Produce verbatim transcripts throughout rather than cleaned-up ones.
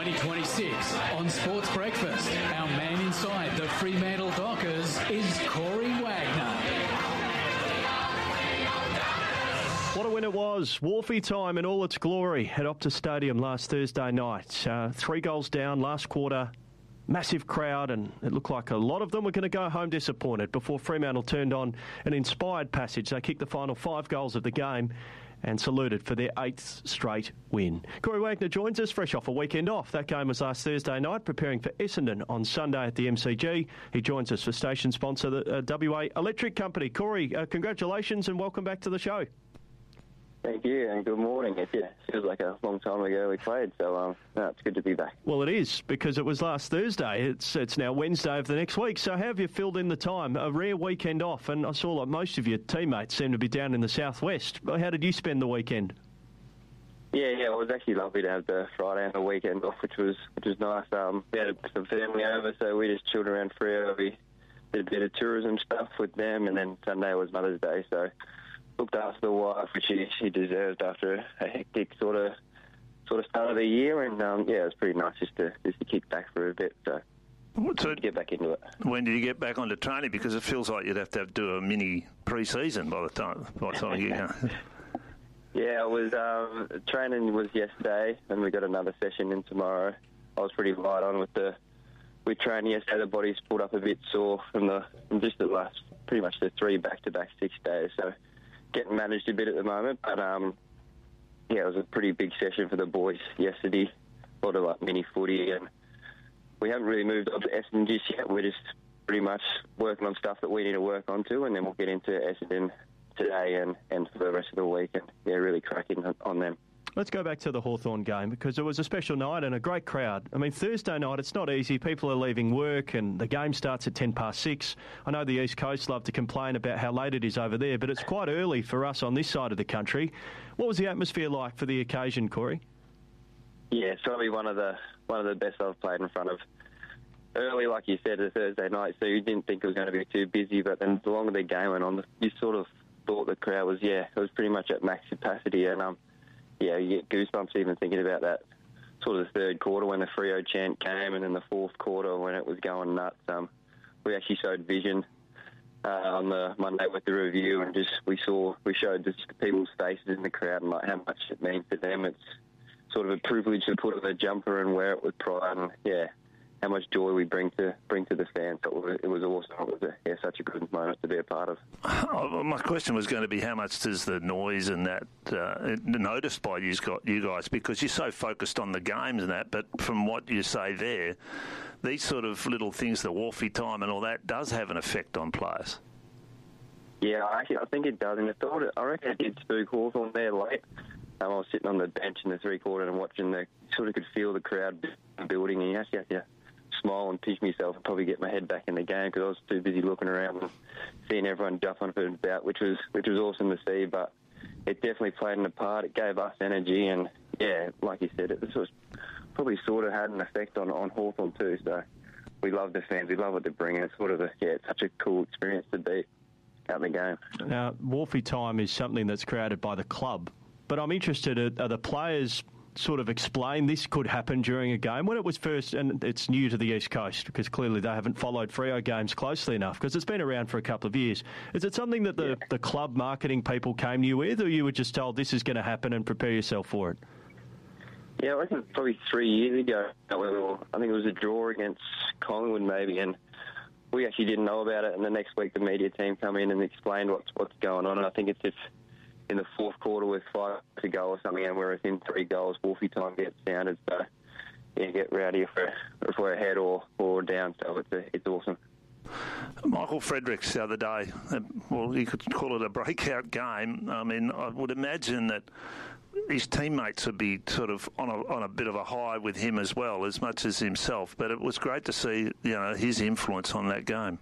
twenty twenty-six on Sports Breakfast. Our man inside the Fremantle Dockers is Corey Wagner. What a win it was. Wharfie time in all its glory at Optus Stadium last Thursday night. Uh, three goals down last quarter. Massive crowd, and it looked like a lot of them were going to go home disappointed before Fremantle turned on an inspired passage. They kicked the final five goals of the game and saluted for their eighth straight win. Corey Wagner joins us fresh off a weekend off. That game was last Thursday night, preparing for Essendon on Sunday at the M C G. He joins us for station sponsor, the uh, W A Electric Company. Corey, uh, congratulations and welcome back to the show. Thank you, and good morning. It yeah, feels like a long time ago we played, so um, no, it's good to be back. Well, it is, because it was last Thursday. It's it's now Wednesday of the next week. So how have you filled in the time? A rare weekend off, and I saw like most of your teammates seem to be down in the southwest. How did you spend the weekend? Yeah, yeah, it was actually lovely to have the Friday and the weekend off, which was which was nice. Um, we had some family over, so we just chilled around Freo. We did a bit of tourism stuff with them, and then Sunday was Mother's Day, so looked after the wife, which she, she deserved after a hectic sort of sort of start of the year, and um, yeah, it was pretty nice just to just to kick back for a bit. So, so get back into it. When did you get back onto training? Because it feels like you'd have to have, do a mini pre-season by the time by the time you get. Yeah, it was um, training was yesterday, and we got another session in tomorrow. I was pretty light on with the with training yesterday. The body's pulled up a bit sore from the from just the last pretty much the three back-to-back six days. So, getting managed a bit at the moment, but um, yeah, it was a pretty big session for the boys yesterday. A lot of like mini footy, and we haven't really moved on to Essendon just yet. We're just pretty much working on stuff that we need to work on to, and then we'll get into Essendon today and, and for the rest of the week, and yeah, really cracking on, on them. Let's go back to the Hawthorn game, because it was a special night and a great crowd. I mean, Thursday night, it's not easy. People are leaving work and the game starts at ten past six. I know the East Coast love to complain about how late it is over there, but it's quite early for us on this side of the country. What was the atmosphere like for the occasion, Corey? Yeah, it's probably one of the one of the best I've played in front of. Early, like you said, a Thursday night, so you didn't think it was going to be too busy, but then the longer the game went on, you sort of thought the crowd was, yeah, it was pretty much at max capacity, and um. Yeah, you get goosebumps even thinking about that sort of the third quarter when the Freo chant came, and then the fourth quarter when it was going nuts. Um, we actually showed vision uh, on the Monday with the review, and just we saw we showed just the people's faces in the crowd and like how much it means to them. It's sort of a privilege to put on a jumper and wear it with pride, and yeah, how much joy we bring to bring to the fans. It was, it was awesome. It was a, yeah, such a good moment to be a part of. Oh, my question was going to be how much does the noise and that uh, noticed by you guys, because you're so focused on the games and that, but from what you say there, these sort of little things, the Wharfie time and all that, does have an effect on players. Yeah, actually, I think it does, and I thought it, I reckon it did spook Hawthorn there late. Um, I was sitting on the bench in the three quarter and watching the, sort of could feel the crowd building, and you actually had to smile and pinch myself and probably get my head back in the game because I was too busy looking around and seeing everyone duff on and about, which was which was awesome to see. But it definitely played a part. It gave us energy, and yeah, like you said, it was probably sort of had an effect on on Hawthorn too. So we love the fans. We love what they're bringing. It's sort of a yeah, it's such a cool experience to be out in the game. Now, Wharfie time is something that's created by the club, but I'm interested, are, are the players sort of explain this could happen during a game? When it was first, and it's new to the East Coast because clearly they haven't followed Freo games closely enough because it's been around for a couple of years. Is it something that the, yeah. the club marketing people came to you with, or you were just told this is going to happen and prepare yourself for it? Yeah, I reckon probably three years ago, I think it was a draw against Collingwood maybe, and we actually didn't know about it, and the next week the media team come in and explained what's, what's going on, and I think it's if in the fourth quarter with five to go or something, and we're within three goals, Wharfie time gets sounded. So, yeah, get rowdy if we're, if we're ahead or, or down. So it's a, it's awesome. Michael Fredericks the other day, well, you could call it a breakout game. I mean, I would imagine that his teammates would be sort of on a on a bit of a high with him as well, as much as himself. But it was great to see, you know, his influence on that game.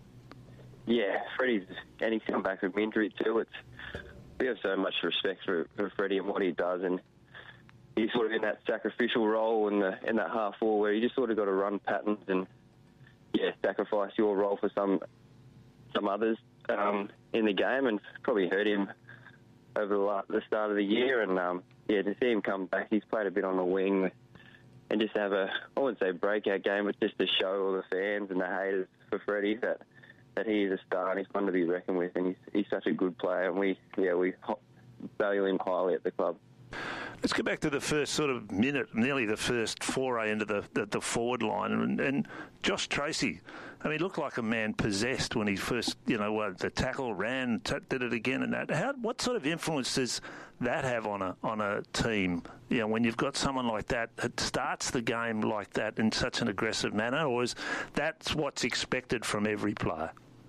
Yeah, Freddie's, and he's come back from injury too. It's we have so much respect for, for Freddie and what he does, and he's sort of in that sacrificial role in the in that half forward where you just sort of got to run patterns and yeah, sacrifice your role for some some others um, in the game, and probably hurt him over the, the start of the year. And um, yeah, to see him come back, he's played a bit on the wing and just have a, I wouldn't say breakout game, but just to show all the fans and the haters for Freddie that, that he is a star and he's one to be reckoned with, and he's, he's such a good player, and we, yeah, we value him highly at the club. Let's go back to the first sort of minute, nearly the first foray into the the, the forward line, and, and Josh Tracy. I mean, he looked like a man possessed when he first, you know, uh, the tackle ran, t- did it again, and that. How, what sort of influence does that have on a on a team? You know, when you've got someone like that that starts the game like that in such an aggressive manner, or is that what's expected from every player?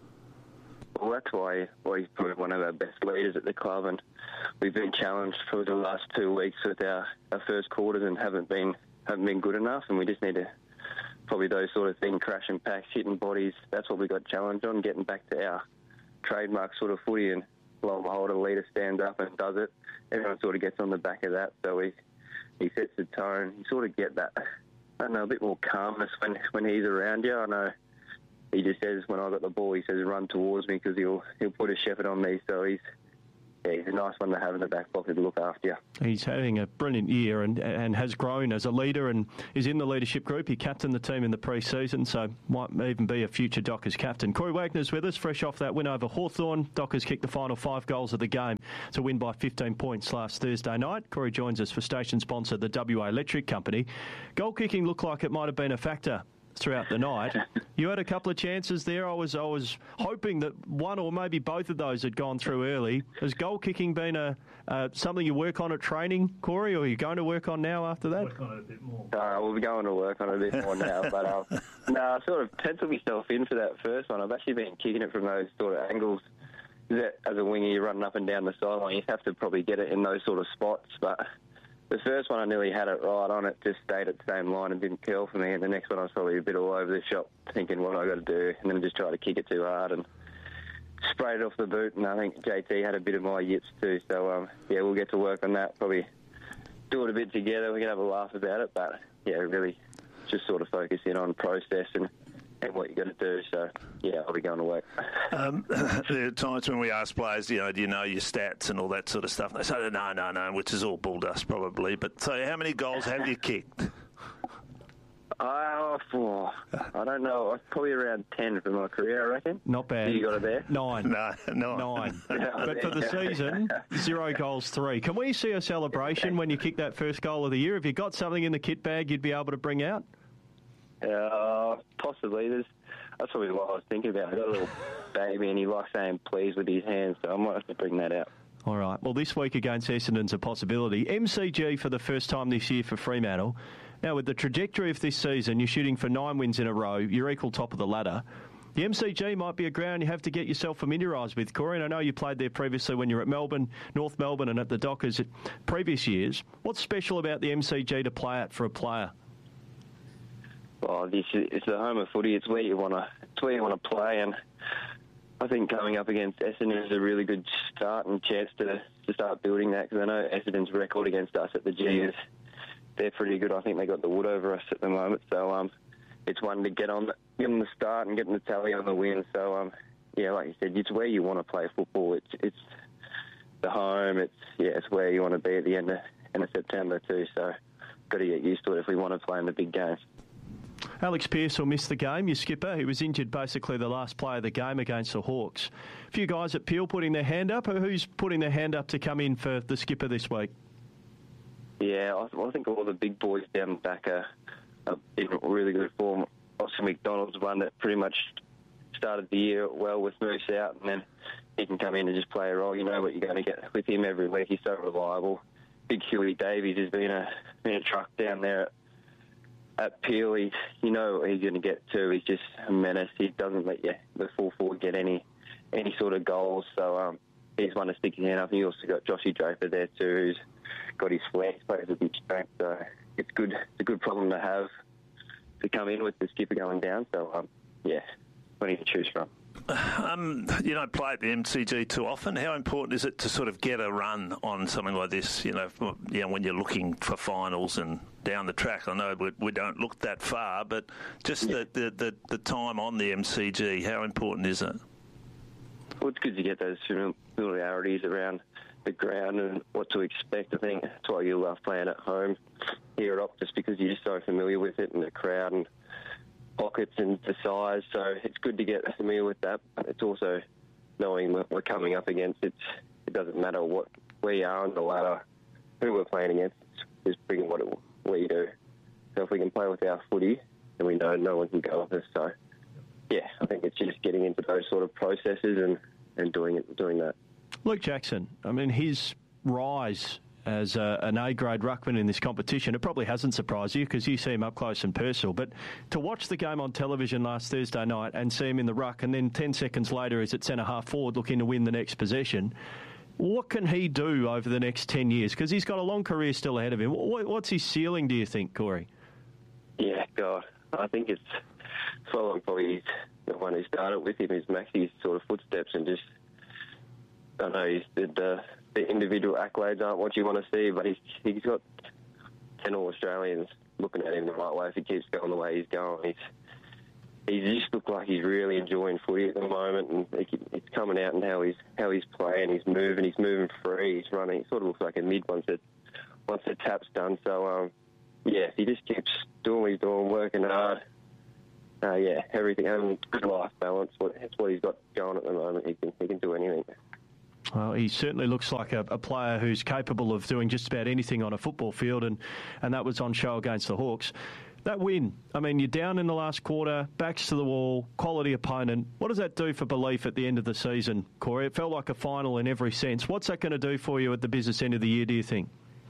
Well, that's why, why he's probably one of our best leaders at the club, and we've been challenged for the last two weeks with our, our first quarters and haven't been haven't been good enough, and we just need to probably those sort of things, crashing packs, hitting bodies. That's what we got challenged on, getting back to our trademark sort of footy, and lo and behold, a leader stands up and does it. Everyone sort of gets on the back of that, so he he sets the tone. You sort of get that, I don't know, a bit more calmness when when he's around you. I know. He just says, when I got the ball, he says, run towards me because he'll he'll put a shepherd on me. So he's yeah, he's a nice one to have in the back pocket to look after you. He's having a brilliant year and and has grown as a leader and is in the leadership group. He captained the team in the pre-season, so might even be a future Dockers captain. Corey Wagner's with us, fresh off that win over Hawthorn. Dockers kicked the final five goals of the game to win by fifteen points last Thursday night. Corey joins us for station sponsor, the W A Electric Company. Goal kicking looked like it might have been a factor throughout the night. You had a couple of chances there. I was I was hoping that one or maybe both of those had gone through early. Has goal kicking been a uh, something you work on at training, Corey, or are you going to work on now after that? Work on it a bit more. Uh, we'll be going to work on it a bit more now. But um, no, I sort of penciled myself in for that first one. I've actually been kicking it from those sort of angles. That as a winger, you're running up and down the sideline. You have to probably get it in those sort of spots, but the first one I nearly had it right on it, just stayed at the same line and didn't curl for me. And the next one I was probably a bit all over the shop thinking what I got to do, and then just tried to kick it too hard and sprayed it off the boot. And I think J T had a bit of my yips too. So, um, yeah, we'll get to work on that, probably do it a bit together. We can have a laugh about it. But, yeah, really just sort of focus in on process and and what you got to do. So, yeah, I'll be going to work. Um, there are times when we ask players, you know, do you know your stats and all that sort of stuff? And they say, no, no, no, which is all bull dust probably. But so how many goals have you kicked? Uh, four. I don't know. Probably around ten for my career, I reckon. Not bad. You got it there? Nine. No, no. Nine. But for the season, zero goals, three. Can we see a celebration when you kick that first goal of the year? Have you got something in the kit bag you'd be able to bring out? Uh, possibly. There's, that's probably what I was thinking about. I got a little baby and he likes saying please with his hands, so I might have to bring that out. All right. Well, this week against Essendon's a possibility. M C G for the first time this year for Fremantle. Now, with the trajectory of this season, you're shooting for nine wins in a row. You're equal top of the ladder. The M C G might be a ground you have to get yourself familiarised with, Corey. And I know you played there previously when you were at Melbourne, North Melbourne and at the Dockers at previous years. What's special about the M C G to play at for a player? Well, this is, it's the home of footy. It's where you want to. It's where you want to play, and I think coming up against Essendon is a really good start and chance to to start building that. Because I know Essendon's record against us at the G is they're pretty good. I think they got the wood over us at the moment, so um, it's one to get on, get on the start and get the tally on the win. So um, yeah, like you said, it's where you want to play football. It's it's the home. It's yeah, it's where you want to be at the end of end of September too. So got to get used to it if we want to play in the big games. Alex Pearce will miss the game, your skipper. He was injured basically the last play of the game against the Hawks. A few guys at Peel putting their hand up. Who's putting their hand up to come in for the skipper this week? Yeah, I, I think all the big boys down the back are, are in really good form. Oscar McDonald's one that pretty much started the year well with Moose out, and then he can come in and just play a role. You know what you're going to get with him every week. He's so reliable. Big Huey Davies has been a, been a truck down there at At Peel. He, you know what he's going to get to. He's just a menace. He doesn't let you, the full forward get any any sort of goals. So um, he's one to stick his hand up. You also got Joshy Draper there too, who's got his flex, plays a big strength. So it's good. It's a good problem to have to come in with the skipper going down. So um, yeah, plenty to choose from. Um, you don't play at the M C G too often. How important is it to sort of get a run on something like this? You know, you know, when you're looking for finals and down the track. I know we, we don't look that far, but just yeah. the, the, the, the time on the M C G, how important is it? Well, it's good to get those familiarities around the ground and what to expect. I think that's why you love playing at home here at Optus, because you're just so familiar with it and the crowd and pockets and the size. So it's good to get familiar with that. But it's also knowing what we're coming up against. It's, it doesn't matter what we are on the ladder, who we're playing against. It's just bringing what it, we do. So if we can play with our footy, then we know no one can go with us. So, yeah, I think it's just getting into those sort of processes and, and doing it, doing that. Luke Jackson, I mean, his rise as a, an A-grade ruckman in this competition, it probably hasn't surprised you because you see him up close and personal. But to watch the game on television last Thursday night and see him in the ruck and then ten seconds later he's at centre-half forward looking to win the next possession, what can he do over the next ten years? Because he's got a long career still ahead of him. What, what's his ceiling, do you think, Corey? Yeah, God, I think it's following probably the one who started with him is Maxi's sort of footsteps and just, I know he's, the, the individual accolades aren't what you want to see, but he's he's got ten All Australians looking at him the right way if he keeps going the way he's going. He's He just looks like he's really enjoying footy at the moment, and it's coming out in how he's how he's playing. He's moving, he's moving free, he's running. He sort of looks like a mid once it once the tap's done. So um, yeah, he just keeps doing what he's doing, working hard. Uh, yeah, everything, having good life balance. That's what he's got going at the moment. He can he can do anything. Well, he certainly looks like a, a player who's capable of doing just about anything on a football field, and, and that was on show against the Hawks. That win, I mean, you're down in the last quarter, backs to the wall, quality opponent. What does that do for belief at the end of the season, Corey? It felt like a final in every sense. What's that going to do for you at the business end of the year, do you think?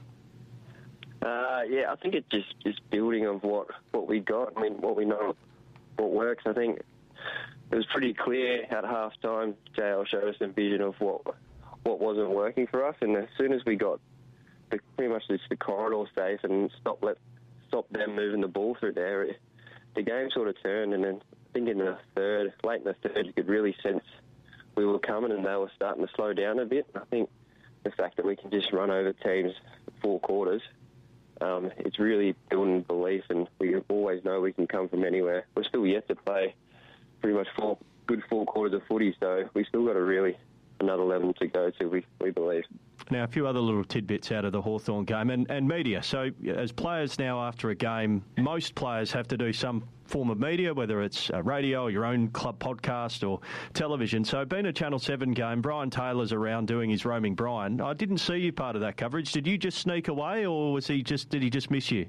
Uh, yeah, I think it's just, just building of what, what we got. I mean, what we know, what works. I think it was pretty clear at halftime. J L showed us a vision of what what wasn't working for us, and as soon as we got the, pretty much just the corridor safe and stopped let stop them moving the ball through there, it, the game sort of turned. And then I think in the third, late in the third, you could really sense we were coming and they were starting to slow down a bit. I think the fact that we can just run over teams four quarters, um, it's really building belief, and we always know we can come from anywhere. We're still yet to play pretty much four good four quarters of footy, so we still got a really another level to go to, we, we believe. Now, a few other little tidbits out of the Hawthorn game and, and media. So as players now after a game, most players have to do some form of media, whether it's radio or your own club podcast or television. So being a Channel seven game, Brian Taylor's around doing his roaming Brian. I didn't see you part of that coverage. Did you just sneak away, or was he just did he just miss you?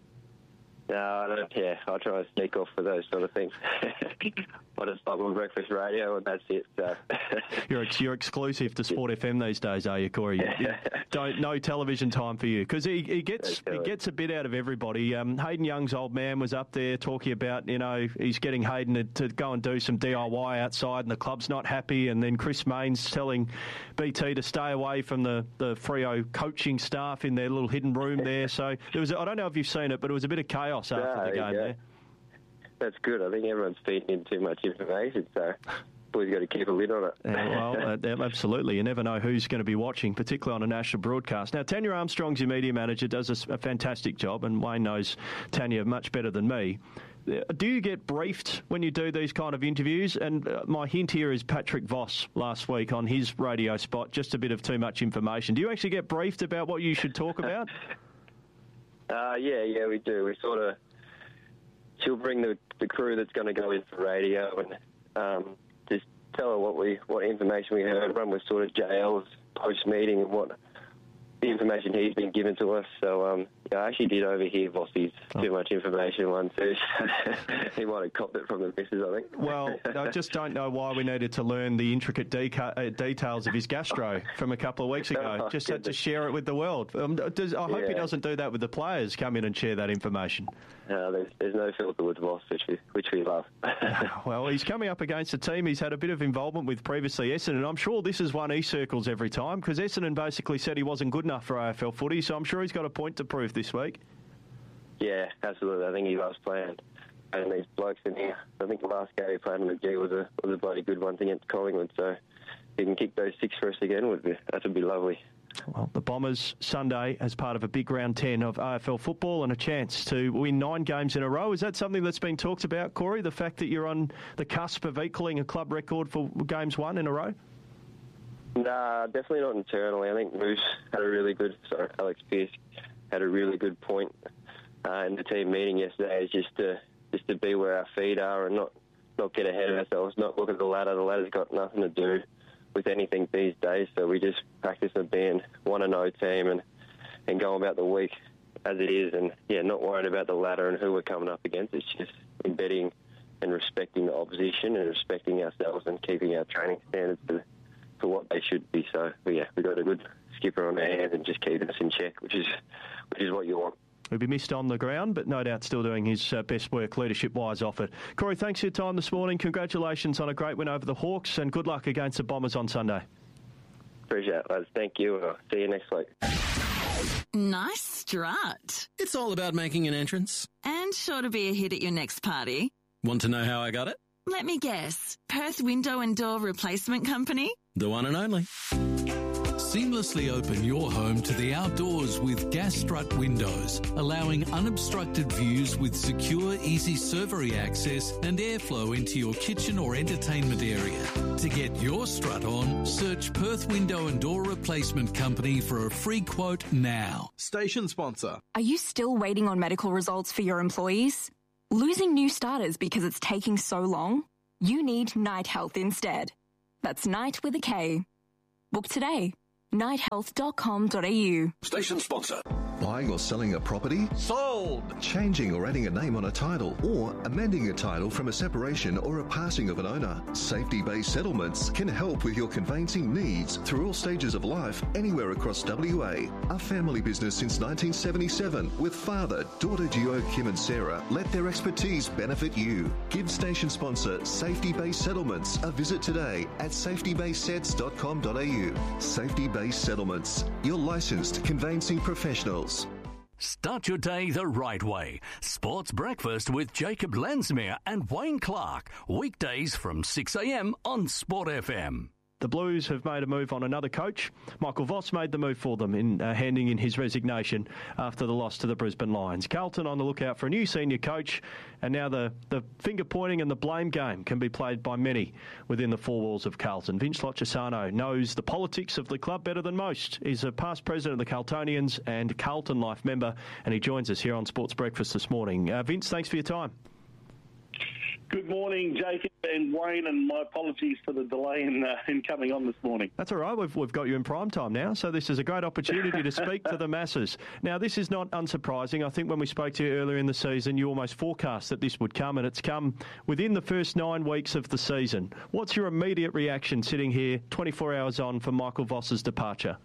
No, I don't. Yeah, I try to sneak off for those sort of things. I just like on breakfast radio, and that's it. So. you're you're exclusive to Sport F M these days, are you, Corey? You, don't no television time for you, because he, he gets he gets a bit out of everybody. Um, Hayden Young's old man was up there talking about, you know, he's getting Hayden to, to go and do some D I Y outside, and the club's not happy. And then Chris Mayne's telling B T to stay away from the the Freo coaching staff in their little hidden room there. So there was I don't know if you've seen it, but it was a bit of chaos after no, the game yeah. there. That's good. I think everyone's feeding in too much information, so we've got to keep a lid on it. Yeah, well, uh, absolutely. You never know who's going to be watching, particularly on a national broadcast. Now, Tanya Armstrong's your media manager, does a, a fantastic job, and Wayne knows Tanya much better than me. Do you get briefed when you do these kind of interviews? And uh, my hint here is Patrick Voss last week on his radio spot, just a bit of too much information. Do you actually get briefed about what you should talk about? uh, yeah, yeah, we do. We sort of... She'll bring the, the crew that's going to go in for radio and um, just tell her what we what information we heard, run with sort of J L's post-meeting and what the information he's been given to us. So um, yeah, I actually did overhear Vossi's oh. too much information one too. He might have copped it from the missus, I think. Well, I just don't know why we needed to learn the intricate deca- uh, details of his gastro from a couple of weeks ago. Oh, just had to share it with the world. Um, does, I hope yeah. he doesn't do that with the players, come in and share that information. No, there's, there's no filter with Voss, which we, which we love. Well, he's coming up against a team he's had a bit of involvement with previously, Essendon. I'm sure this is one he circles every time, because Essendon basically said he wasn't good enough for A F L footy, so I'm sure he's got a point to prove this week. Yeah, absolutely. I think he loves playing. And these blokes in here, I think the last game he played on the G was a was a bloody good one against Collingwood, so if he can kick those six for us again, would be, that would be lovely. Well, the Bombers Sunday as part of a big round ten of A F L football and a chance to win nine games in a row. Is that something that's been talked about, Corey, the fact that you're on the cusp of equalling a club record for games won in a row? Nah, definitely not internally. I think Moose had a really good, sorry, Alex Pearce had a really good point uh, in the team meeting yesterday is just to just to be where our feet are and not, not get ahead of ourselves, not look at the ladder. The ladder's got nothing to do with anything these days, so we just practice on being one and oh team and, and go about the week as it is, and yeah, not worried about the ladder and who we're coming up against. It's just embedding and respecting the opposition and respecting ourselves and keeping our training standards to, to what they should be. So yeah, we've got a good skipper on our hands and just keeping us in check, which is which is what you want. He'll be missed on the ground, but no doubt still doing his uh, best work leadership-wise off it. Corey, thanks for your time this morning. Congratulations on a great win over the Hawks, and good luck against the Bombers on Sunday. Appreciate it, lads. Thank you. I'll see you next week. Nice strut. It's all about making an entrance. And sure to be a hit at your next party. Want to know how I got it? Let me guess. Perth Window and Door Replacement Company? The one and only. Seamlessly open your home to the outdoors with Gas Strut windows, allowing unobstructed views with secure, easy servery access and airflow into your kitchen or entertainment area. To get your strut on, search Perth Window and Door Replacement Company for a free quote now. Station sponsor. Are you still waiting on medical results for your employees? Losing new starters because it's taking so long? You need Night Health instead. That's Night with a K. Book today. night health dot com dot a u. Station sponsor. Buying or selling a property? Sold. Changing or adding a name on a title, or amending a title from a separation or a passing of an owner. Safety Based Settlements can help with your conveyancing needs through all stages of life, anywhere across W A. A family business since nineteen seventy-seven, with father, daughter duo Kim and Sarah. Let their expertise benefit you. Give station sponsor Safety Based Settlements a visit today at safety based sets dot com dot a u. Safety Based Settlements, your licensed conveyancing professionals. Start your day the right way. Sports Breakfast with Jacob Lensmere and Wayne Clark. Weekdays from six a m on Sport F M. The Blues have made a move on another coach. Michael Voss made the move for them in uh, handing in his resignation after the loss to the Brisbane Lions. Carlton on the lookout for a new senior coach, and now the, the finger-pointing and the blame game can be played by many within the four walls of Carlton. Vince Lochisano knows the politics of the club better than most. He's a past president of the Carltonians and Carlton Life member, and he joins us here on Sports Breakfast this morning. Uh, Vince, thanks for your time. Good morning, Jacob and Wayne, and my apologies for the delay in, uh, in coming on this morning. That's all right. We've, we've got you in prime time now, so this is a great opportunity to speak to the masses. Now, this is not unsurprising. I think when we spoke to you earlier in the season, you almost forecast that this would come, and it's come within the first nine weeks of the season. What's your immediate reaction sitting here twenty-four hours on from Michael Voss's departure?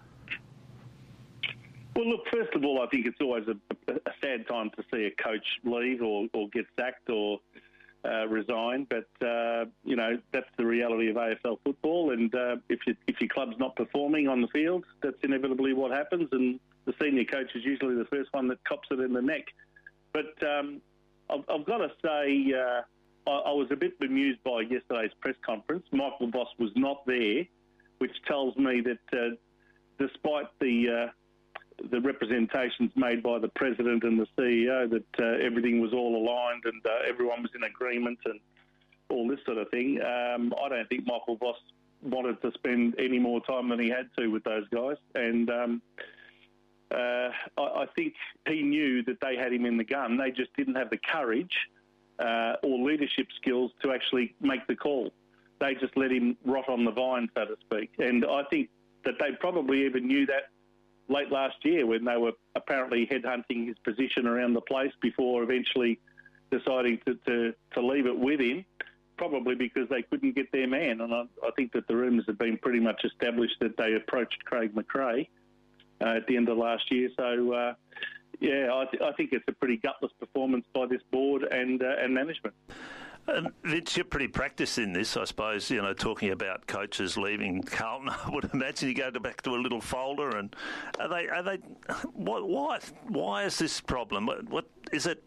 Well, look, first of all, I think it's always a, a sad time to see a coach leave or, or get sacked or Uh, resign, but uh, you know that's the reality of A F L football. And uh, if you, if your club's not performing on the field, that's inevitably what happens. And the senior coach is usually the first one that cops it in the neck. But um, I've, I've got to say, uh, I, I was a bit bemused by yesterday's press conference. Michael Voss was not there, which tells me that uh, despite the uh, the representations made by the president and the C E O that uh, everything was all aligned and uh, everyone was in agreement and all this sort of thing. Um, I don't think Michael Voss wanted to spend any more time than he had to with those guys. And um, uh, I, I think he knew that they had him in the gun. They just didn't have the courage uh, or leadership skills to actually make the call. They just let him rot on the vine, so to speak. And I think that they probably even knew that late last year when they were apparently headhunting his position around the place before eventually deciding to, to, to leave it with him, probably because they couldn't get their man. And I, I think that the rumours have been pretty much established that they approached Craig McRae uh, at the end of last year. So, uh, yeah, I, th- I think it's a pretty gutless performance by this board and uh, and management. Um, Vince, you're pretty practiced in this, I suppose, you know, talking about coaches leaving Carlton. I would imagine you go to back to a little folder and are they, are they, why, why is this problem? What, what is it,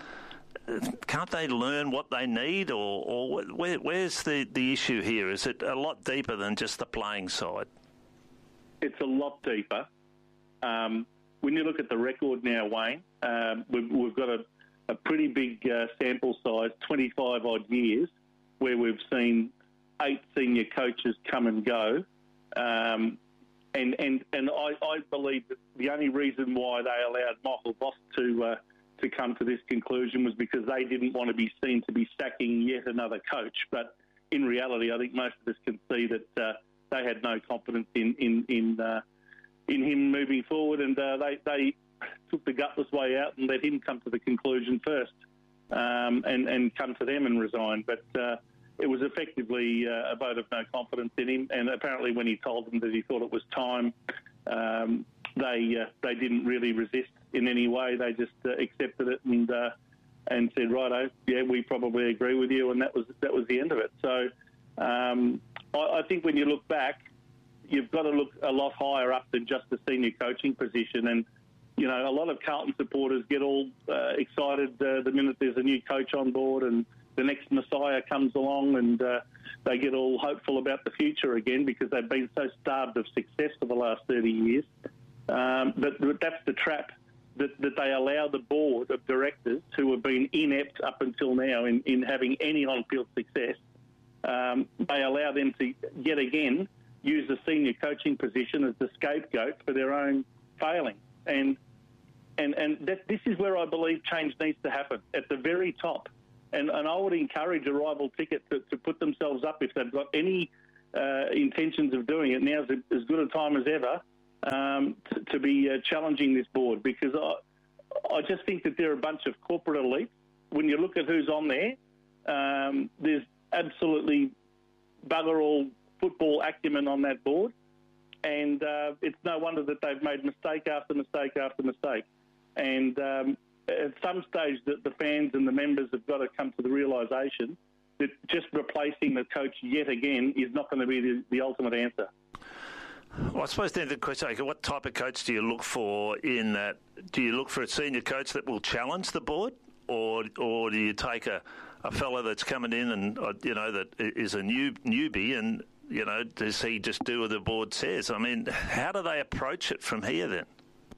can't they learn what they need or, or where, where's the, the issue here? Is it a lot deeper than just the playing side? It's a lot deeper. Um, when you look at the record now, Wayne, um, we've, we've got a, a pretty big uh, sample size, twenty-five odd years, where we've seen eight senior coaches come and go. Um, and and, and I, I believe that the only reason why they allowed Michael Voss to uh, to come to this conclusion was because they didn't want to be seen to be sacking yet another coach. But in reality, I think most of us can see that uh, they had no confidence in in in, uh, in him moving forward, and uh, they they took the gutless way out and let him come to the conclusion first, um, and and come to them and resign. But uh, it was effectively uh, a vote of no confidence in him, and apparently when he told them that he thought it was time, um, they uh, they didn't really resist in any way. They just uh, accepted it and uh, and said, righto, yeah, we probably agree with you, and that was that was the end of it. So um, I, I think when you look back, you've got to look a lot higher up than just the senior coaching position. And you know, a lot of Carlton supporters get all uh, excited uh, the minute there's a new coach on board and the next Messiah comes along, and uh, they get all hopeful about the future again because they've been so starved of success for the last thirty years. Um, but, but that's the trap that, that they allow the board of directors who have been inept up until now in, in having any on-field success. Um, they allow them to yet again use the senior coaching position as the scapegoat for their own failing. And and and that, this is where I believe change needs to happen, at the very top. And, and I would encourage a rival ticket to, to put themselves up if they've got any uh, intentions of doing it. Now's as good a time as ever um, to, to be uh, challenging this board, because I, I just think that they're a bunch of corporate elites. When you look at who's on there, um, there's absolutely bugger all football acumen on that board. And uh, it's no wonder that they've made mistake after mistake after mistake. And um, at some stage, the, the fans and the members have got to come to the realisation that just replacing the coach yet again is not going to be the, the ultimate answer. Well, I suppose then the question, okay, what type of coach do you look for in that? Do you look for a senior coach that will challenge the board, or or do you take a, a fella that's coming in and, uh, you know, that is a new newbie and, you know, does he just do what the board says? I mean, how do they approach it from here then?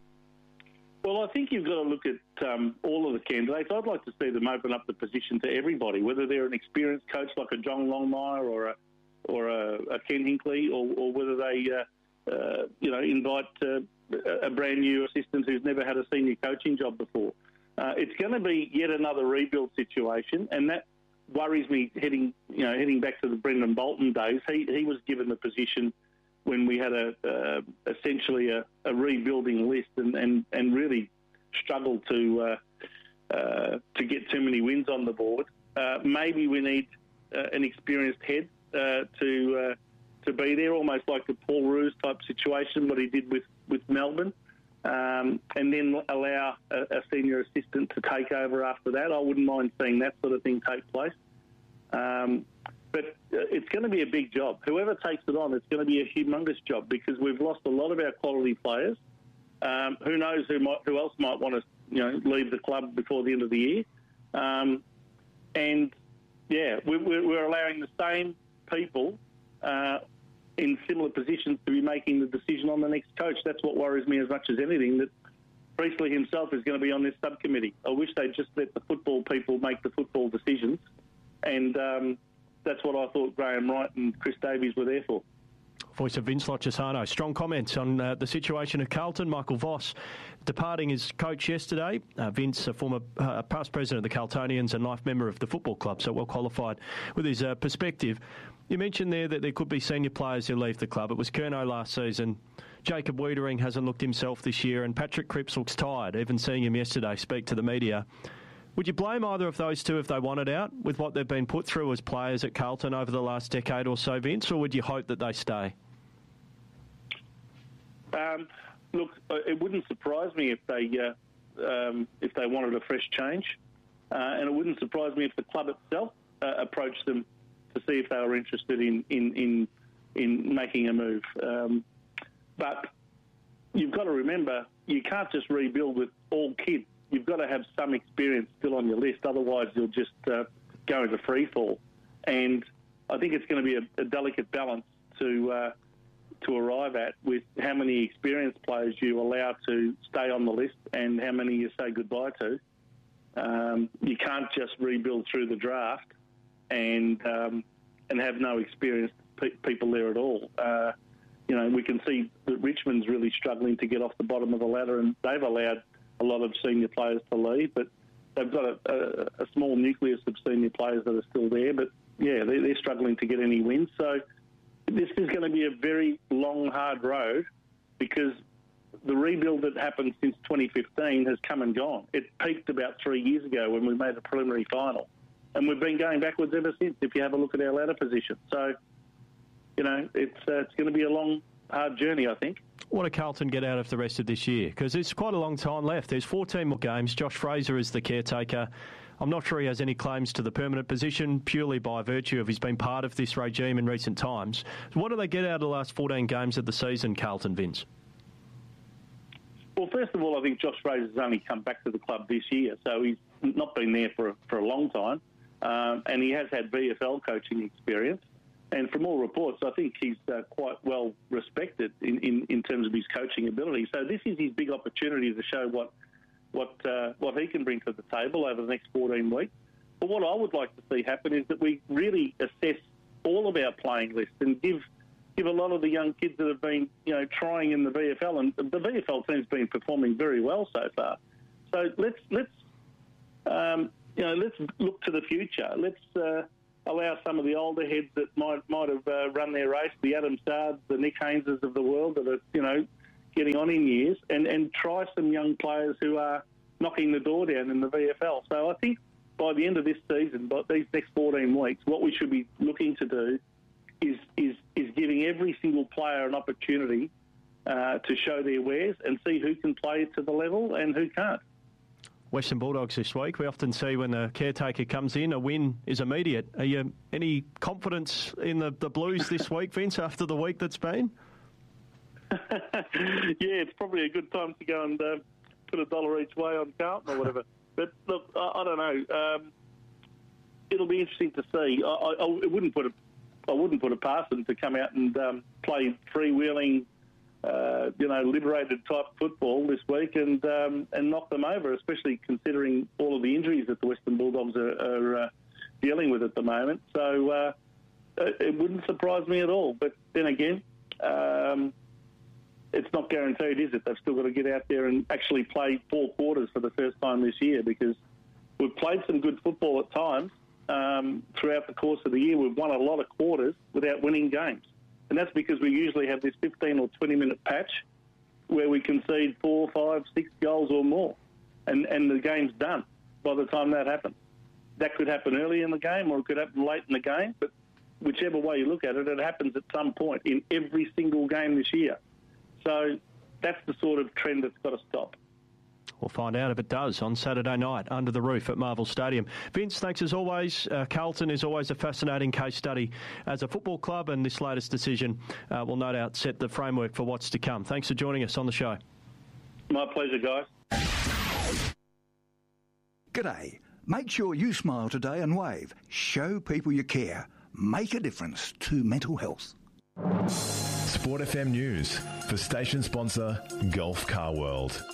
Well, I think you've got to look at um, all of the candidates. I'd like to see them open up the position to everybody, whether they're an experienced coach like a John Longmire or a or a, a Ken Hinkley, or, or whether they, uh, uh, you know, invite uh, a brand new assistant who's never had a senior coaching job before. Uh, it's going to be yet another rebuild situation, and that worries me. Heading, you know, heading back to the Brendan Bolton days, he he was given the position when we had a uh, essentially a, a rebuilding list, and, and, and really struggled to uh, uh, to get too many wins on the board. Uh, maybe we need uh, an experienced head uh, to uh, to be there, almost like the Paul Roos type situation, what he did with, with Melbourne, um, and then allow a, a senior assistant to take over after that. I wouldn't mind seeing that sort of thing take place. Um, But it's going to be a big job. Whoever takes it on, it's going to be a humongous job, because we've lost a lot of our quality players. Um, who knows who might, who else might want to, you know, leave the club before the end of the year? Um, and yeah, we, we're allowing the same people uh, in similar positions to be making the decision on the next coach. That's what worries me as much as anything. That Priestley himself is going to be on this subcommittee. I wish they'd just let the football people make the football decisions, and. Um, That's what I thought Graham Wright and Chris Davies were there for. Voice of Vince Lochisano. Strong comments on uh, the situation at Carlton. Michael Voss departing as coach yesterday. Uh, Vince, a former uh, past president of the Carltonians and life member of the football club, so well qualified with his uh, perspective. You mentioned there that there could be senior players who leave the club. It was Curnow last season. Jacob Wiedering hasn't looked himself this year, and Patrick Cripps looks tired, even seeing him yesterday speak to the media. Would you blame either of those two if they wanted out with what they've been put through as players at Carlton over the last decade or so, Vince, or would you hope that they stay? Um, look, it wouldn't surprise me if they uh, um, if they wanted a fresh change, uh, and it wouldn't surprise me if the club itself uh, approached them to see if they were interested in in in, in making a move. Um, but you've got to remember, you can't just rebuild with all kids. You've got to have some experience still on your list, otherwise you'll just uh, go into free fall. And I think it's going to be a, a delicate balance to uh, to arrive at, with how many experienced players you allow to stay on the list and how many you say goodbye to. Um, you can't just rebuild through the draft and um, and have no experienced pe- people there at all. Uh, you know, we can see that Richmond's really struggling to get off the bottom of the ladder, and they've allowed a lot of senior players to leave, but they've got a, a, a small nucleus of senior players that are still there. But, yeah, they're, they're struggling to get any wins. So this is going to be a very long, hard road because the rebuild that happened since twenty fifteen has come and gone. It peaked about three years ago when we made the preliminary final. And we've been going backwards ever since, if you have a look at our ladder position. So, you know, it's uh, it's going to be a long, hard journey, I think. What do Carlton get out of the rest of this year? Because there's quite a long time left. There's fourteen more games. Josh Fraser is the caretaker. I'm not sure he has any claims to the permanent position purely by virtue of he's been part of this regime in recent times. So what do they get out of the last fourteen games of the season, Carlton, Vince? Well, first of all, I think Josh Fraser's only come back to the club this year, so he's not been there for, for a long time. Um, and he has had V F L coaching experience. And from all reports, I think he's uh, quite well respected in, in, in terms of his coaching ability. So this is his big opportunity to show what what uh, what he can bring to the table over the next fourteen weeks. But what I would like to see happen is that we really assess all of our playing lists and give give a lot of the young kids that have been, you know, trying in the V F L, and the V F L team's been performing very well so far. So let's let's um, you know let's look to the future. Let's uh, allow some of the older heads that might might have uh, run their race, the Adam Sards, the Nick Hayneses of the world that are, you know, getting on in years, and, and try some young players who are knocking the door down in the V F L. So I think by the end of this season, by these next fourteen weeks, what we should be looking to do is is, is giving every single player an opportunity uh, to show their wares and see who can play to the level and who can't. Western Bulldogs this week, we often see when the caretaker comes in, a win is immediate. Are you any confidence in the, the Blues this week, Vince, after the week that's been? Yeah, it's probably a good time to go and uh, put a dollar each way on Carlton or whatever. But look, I, I don't know. Um, it'll be interesting to see. I, I, I wouldn't put a, I wouldn't put it past them to come out and um, play freewheeling, uh, you know, liberated type football this week and um, and knock them over, especially considering all of the injuries that the Western Bulldogs are, are uh, dealing with at the moment. So uh, it wouldn't surprise me at all. But then again, um, it's not guaranteed, is it? They've still got to get out there and actually play four quarters for the first time this year, because we've played some good football at times um, throughout the course of the year. We've won a lot of quarters without winning games. And that's because we usually have this fifteen or twenty minute patch where we concede four, five, six goals or more. And, and the game's done by the time that happens. That could happen early in the game or it could happen late in the game, but whichever way you look at it, it happens at some point in every single game this year. So that's the sort of trend that's got to stop. We'll find out if it does on Saturday night under the roof at Marvel Stadium. Vince, thanks as always. Uh, Carlton is always a fascinating case study as a football club, and this latest decision uh, will no doubt set the framework for what's to come. Thanks for joining us on the show. My pleasure, guys. G'day. Make sure you smile today and wave. Show people you care. Make a difference to mental health. Sport F M News for station sponsor Gulf Car World.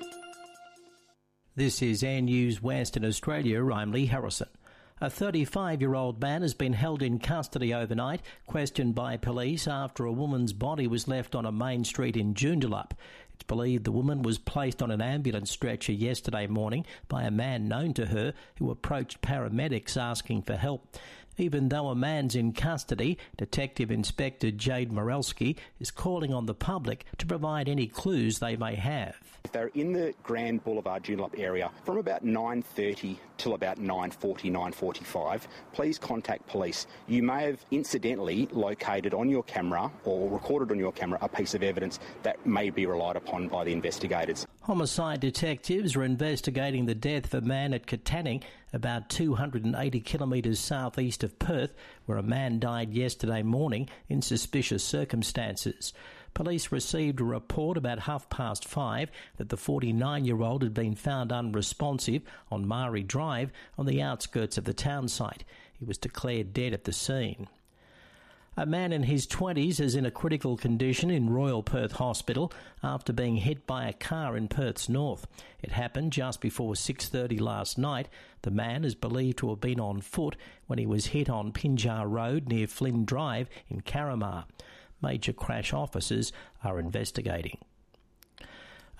This is Air News West in Australia. I'm Lee Harrison. A thirty-five-year-old man has been held in custody overnight, questioned by police after a woman's body was left on a main street in Joondalup. It's believed the woman was placed on an ambulance stretcher yesterday morning by a man known to her who approached paramedics asking for help. Even though a man's in custody, Detective Inspector Jade Morelsky is calling on the public to provide any clues they may have. If they're in the Grand Boulevard Joondalup area from about nine thirty till about nine forty, nine forty-five, please contact police. You may have incidentally located on your camera or recorded on your camera a piece of evidence that may be relied upon by the investigators. Homicide detectives are investigating the death of a man at Katanning, about two hundred eighty kilometres southeast of Perth, where a man died yesterday morning in suspicious circumstances. Police received a report about half past five that the forty-nine-year-old had been found unresponsive on Mari Drive on the outskirts of the town site. He was declared dead at the scene. A man in his twenties is in a critical condition in Royal Perth Hospital after being hit by a car in Perth's north. It happened just before six thirty last night. The man is believed to have been on foot when he was hit on Pinjar Road near Flynn Drive in Carramar. Major crash officers are investigating.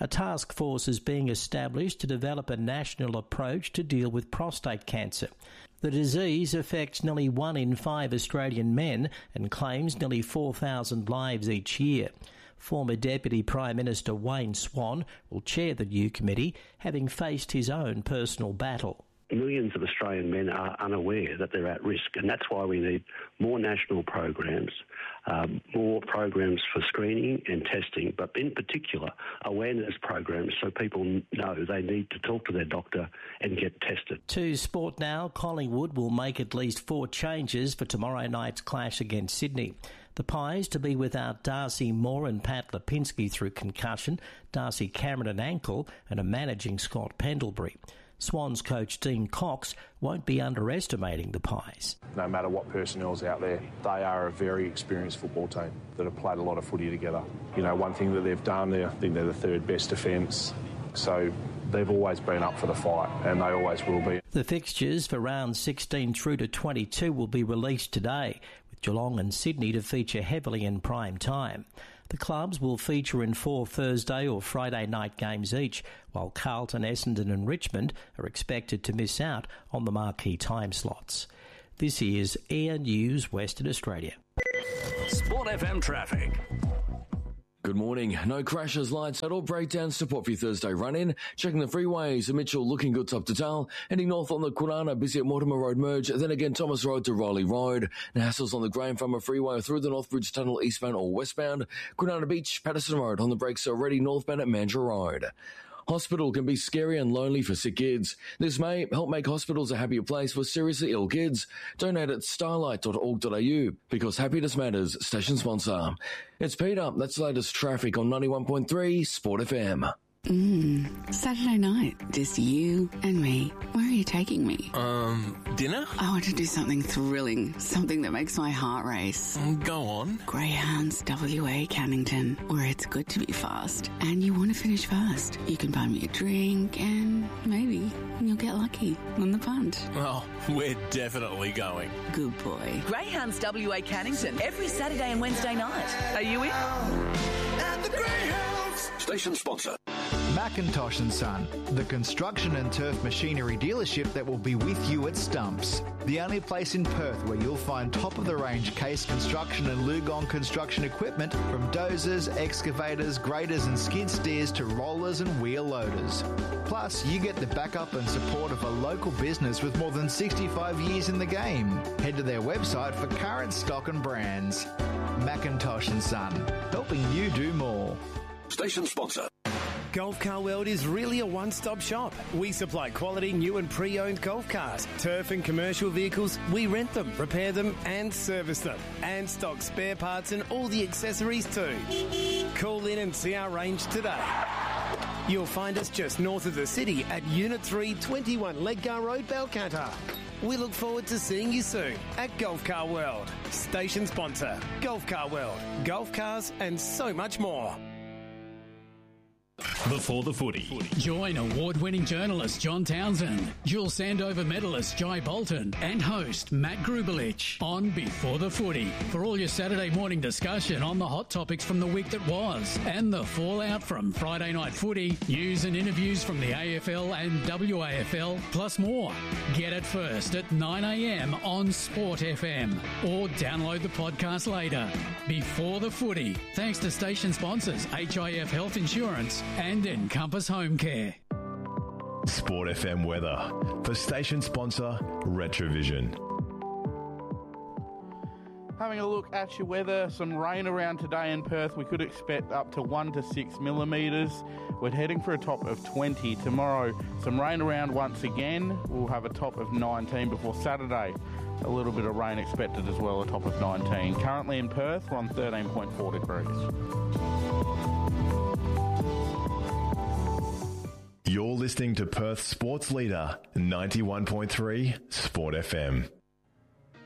A task force is being established to develop a national approach to deal with prostate cancer. The disease affects nearly one in five Australian men and claims nearly four thousand lives each year. Former Deputy Prime Minister Wayne Swan will chair the new committee, having faced his own personal battle. Millions of Australian men are unaware that they're at risk, and that's why we need more national programs, um, more programs for screening and testing, but in particular awareness programs so people know they need to talk to their doctor and get tested. To sport now, Collingwood will make at least four changes for tomorrow night's clash against Sydney. The Pies to be without Darcy Moore and Pat Lipinski through concussion, Darcy Cameron an ankle, and a managing Scott Pendlebury. Swans coach Dean Cox won't be underestimating the Pies. No matter what personnel's out there, they are a very experienced football team that have played a lot of footy together. You know, one thing that they've done, they I think they're the third best defence, so they've always been up for the fight, and they always will be. The fixtures for round sixteen through to twenty-two will be released today, with Geelong and Sydney to feature heavily in prime time. The clubs will feature in four Thursday or Friday night games each, while Carlton, Essendon and Richmond are expected to miss out on the marquee time slots. This is Air News Western Australia. Sport F M traffic. Good morning. No crashes, lights at or breakdowns to pop for your Thursday run-in. Checking the freeways, Mitchell looking good top to tail. Heading north on the Kurana, busy at Mortimer Road merge. Then again Thomas Road to Riley Road. Now hassles on the Graham Farmer Freeway through the Northbridge Tunnel eastbound or westbound. Kurana Beach, Patterson Road on the brakes already northbound at Mandurah Road. Hospital can be scary and lonely for sick kids. This may help make hospitals a happier place for seriously ill kids. Donate at starlight dot org dot a u because happiness matters. Station sponsor. It's Peter. That's the latest traffic on ninety-one point three Sport F M. Mmm, Saturday night, just you and me. Where are you taking me? Um, dinner? I want to do something thrilling, something that makes my heart race. Go on. Greyhounds W A Cannington, where it's good to be fast. And you want to finish fast. You can buy me a drink and maybe you'll get lucky on the punt. Oh, we're definitely going. Good boy. Greyhounds W A Cannington, every Saturday and Wednesday night. Are you in? At the Greyhounds! Station sponsor. Macintosh and Son, the construction and turf machinery dealership that will be with you at Stumps. The only place in Perth where you'll find top-of-the-range Case construction and Lugong construction equipment, from dozers, excavators, graders and skid steers to rollers and wheel loaders. Plus, you get the backup and support of a local business with more than sixty-five years in the game. Head to their website for current stock and brands. Macintosh and Son, helping you do more. Station sponsor. Golf Car World is really a one-stop shop. We supply quality new and pre-owned golf cars, turf and commercial vehicles. We rent them, repair them and service them, and stock spare parts and all the accessories too. Call in and see our range today. You'll find us just north of the city at Unit three, twenty-one Ledgar Road, Balcatta. We look forward to seeing you soon at Golf Car World. Station sponsor, Golf Car World. Golf cars and so much more. Before the Footy. Join award-winning journalist John Townsend, dual Sandover medalist Jai Bolton, and host Matt Grubelich on Before the Footy for all your Saturday morning discussion on the hot topics from the week that was and the fallout from Friday night footy, news and interviews from the A F L and W A F L, plus more. Get it first at nine a m on Sport F M or download the podcast later. Before the Footy, thanks to station sponsors H I F Health Insurance and Encompass Home Care. Sport F M weather for station sponsor Retrovision. Having a look at your weather, some rain around today in Perth. We could expect up to one to six millimetres. We're heading for a top of twenty tomorrow. Some rain around once again. We'll have a top of nineteen before Saturday. A little bit of rain expected as well, a top of nineteen. Currently in Perth, we're on thirteen point four degrees. You're listening to Perth Sports Leader, ninety-one point three Sport F M.